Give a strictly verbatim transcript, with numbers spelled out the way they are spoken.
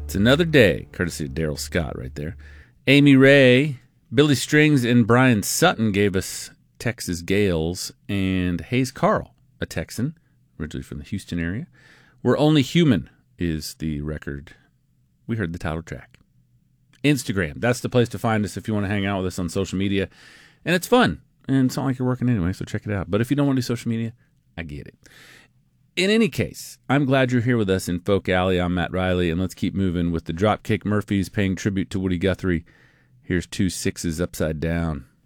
It's another day, courtesy of Daryl Scott right there. Amy Ray, Billy Strings, and Brian Sutton gave us Texas Gales, and Hayes Carl, a Texan, originally from the Houston area. We're Only Human is the record. We heard the title track. Instagram, that's the place to find us if you want to hang out with us on social media. And it's fun, and it's not like you're working anyway, so check it out. But if you don't want to do social media, I get it. In any case, I'm glad you're here with us in Folk Alley. I'm Matt Riley, and let's keep moving with the Dropkick Murphys paying tribute to Woody Guthrie. Here's Two Sixes Upside Down.